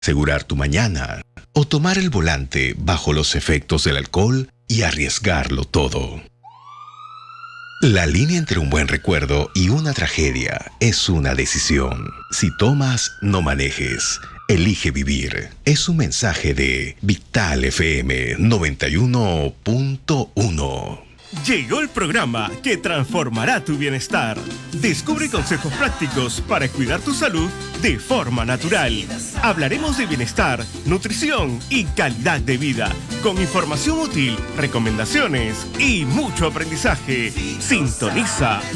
asegurar tu mañana o tomar el volante bajo los efectos del alcohol y arriesgarlo todo. La línea entre un buen recuerdo y una tragedia es una decisión. Si tomas, no manejes. Elige vivir. Es un mensaje de Vital FM 91.1. Llegó el programa que transformará tu bienestar. Descubre consejos prácticos para cuidar tu salud de forma natural. Hablaremos de bienestar, nutrición y calidad de vida, con información útil, recomendaciones y mucho aprendizaje. Sintoniza